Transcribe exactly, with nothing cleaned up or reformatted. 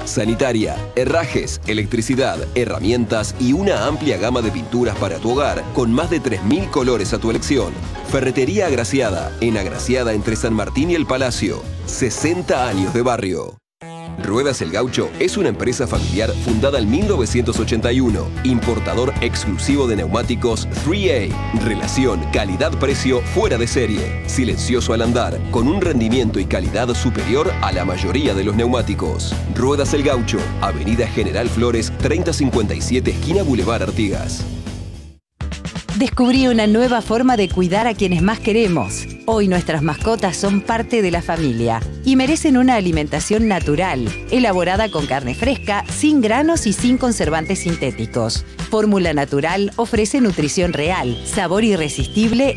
sanitaria, herrajes, electricidad, herramientas y una amplia gama de pinturas para tu hogar con más de tres mil colores a tu elección. Ferretería Agraciada, en Agraciada entre San Martín y el Palacio. sesenta años de barrio. Ruedas El Gaucho es una empresa familiar fundada en mil novecientos ochenta y uno, importador exclusivo de neumáticos tres A, relación calidad-precio fuera de serie, silencioso al andar, con un rendimiento y calidad superior a la mayoría de los neumáticos. Ruedas El Gaucho, Avenida General Flores, treinta cincuenta y siete, esquina Boulevard Artigas. Descubrí una nueva forma de cuidar a quienes más queremos. Hoy nuestras mascotas son parte de la familia y merecen una alimentación natural, elaborada con carne fresca, sin granos y sin conservantes sintéticos. Fórmula Natural ofrece nutrición real, sabor irresistible